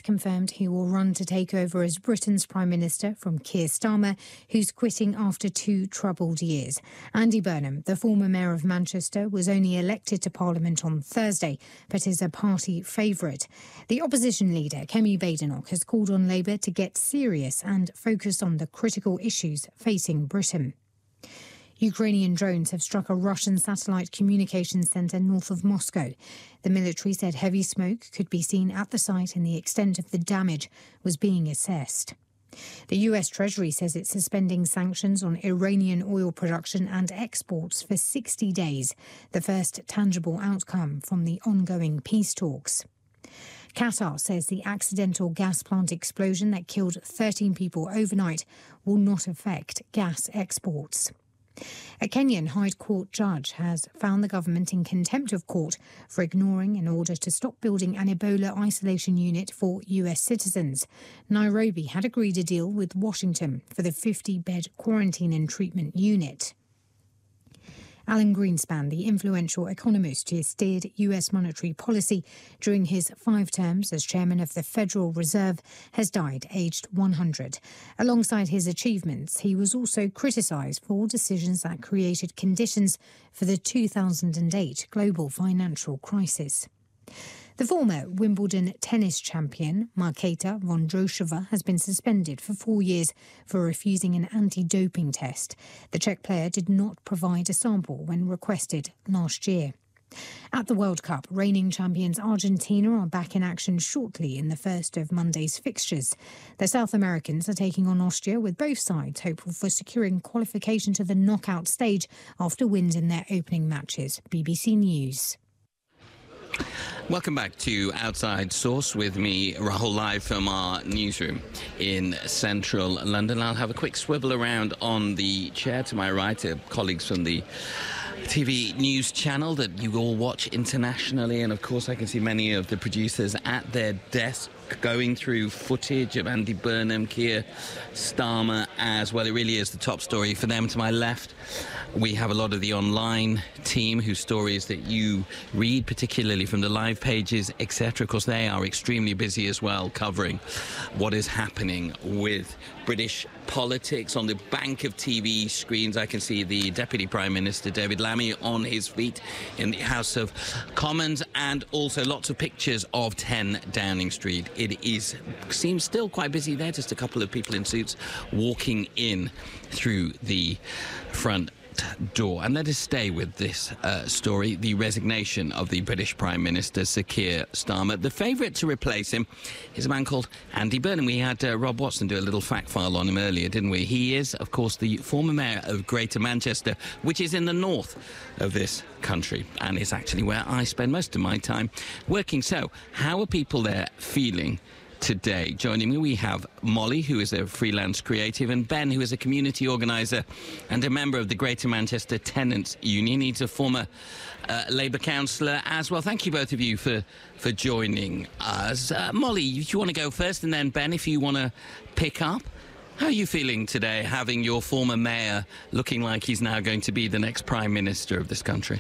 confirmed he will run to take over as Britain's Prime Minister from Keir Starmer, who's quitting after 2 troubled years. Andy Burnham, the former Mayor of Manchester, was only elected to Parliament on Thursday, but is a party favourite. The opposition leader, Kemi Badenoch, has called on Labour to get serious and focus on the critical issues facing Britain. Ukrainian drones have struck a Russian satellite communications centre north of Moscow. The military said heavy smoke could be seen at the site and the extent of the damage was being assessed. The US Treasury says it's suspending sanctions on Iranian oil production and exports for 60 days, the first tangible outcome from the ongoing peace talks. Qatar says the accidental gas plant explosion that killed 13 people overnight will not affect gas exports. A Kenyan High Court judge has found the government in contempt of court for ignoring an order to stop building an Ebola isolation unit for US citizens. Nairobi had agreed a deal with Washington for the 50-bed quarantine and treatment unit. Alan Greenspan, the influential economist who steered US monetary policy during his 5 terms as chairman of the Federal Reserve, has died aged 100. Alongside his achievements, he was also criticised for decisions that created conditions for the 2008 global financial crisis. The former Wimbledon tennis champion, Marketa Vondrousova, has been suspended for 4 years for refusing an anti-doping test. The Czech player did not provide a sample when requested last year. At the World Cup, reigning champions Argentina are back in action shortly in the first of Monday's fixtures. The South Americans are taking on Austria, with both sides hopeful for securing qualification to the knockout stage after wins in their opening matches. BBC News. Welcome back to Outside Source with me, Rahul, live from our newsroom in central London. I'll have a quick swivel around on the chair to my right, colleagues from the TV news channel that you all watch internationally, and of course I can see many of the producers at their desk going through footage of Andy Burnham, Keir Starmer as well. It really is the top story for them. To my left, we have a lot of the online team whose stories that you read, particularly from the live pages, etc. Of course, they are extremely busy as well, covering what is happening with British politics. On the bank of TV screens, I can see the Deputy Prime Minister, David Lammy, on his feet in the House of Commons, and also lots of pictures of 10 Downing Street. It seems still quite busy there, just a couple of people in suits walking in through the front door. And let us stay with this story, the resignation of the British Prime Minister, Sir Keir Starmer. The favourite to replace him is a man called Andy Burnham. We had Rob Watson do a little fact file on him earlier, didn't we? He is, of course, the former mayor of Greater Manchester, which is in the north of this country, and is actually where I spend most of my time working. So, how are people there feeling today? Joining me, we have Molly, who is a freelance creative, and Ben, who is a community organiser and a member of the Greater Manchester Tenants Union. He's a former Labour councillor as well. Thank you, both of you, for joining us. Molly, if you want to go first, and then Ben, if you want to pick up. How are you feeling today, having your former mayor looking like he's now going to be the next Prime Minister of this country?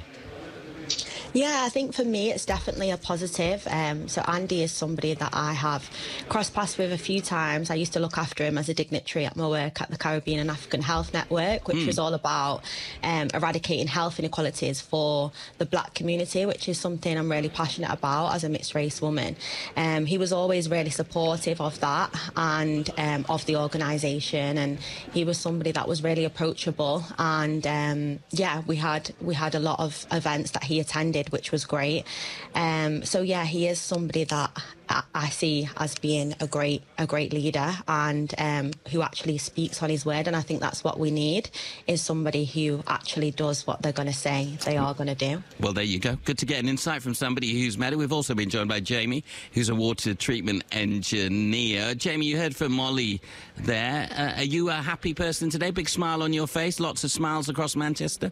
Yeah, I think for me it's definitely a positive. So Andy is somebody that I have crossed paths with a few times. I used to look after him as a dignitary at my work at the Caribbean and African Health Network, which was all about eradicating health inequalities for the black community, which is something I'm really passionate about as a mixed race woman. He was always really supportive of that and of the organisation, and he was somebody that was really approachable. And yeah, we had a lot of events that he attended, which was great. So yeah, he is somebody that I see as being a great leader, and who actually speaks on his word. And I think that's what we need, is somebody who actually does what they're going to say they are going to do. Well, there you go. Good to get an insight from somebody who's met it. We've also been joined by Jamie, who's a water treatment engineer. Jamie, you heard from Molly there. Are you a happy person today? Big smile on your face? Lots of smiles across Manchester?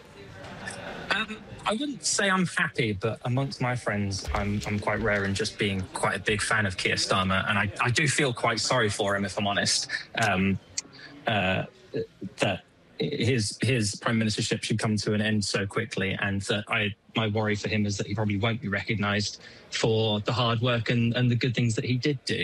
I wouldn't say I'm happy, but amongst my friends, I'm quite rare in just being quite a big fan of Keir Starmer, and I do feel quite sorry for him, if I'm honest, that his prime ministership should come to an end so quickly, and that my worry for him is that he probably won't be recognised for the hard work and the good things that he did do.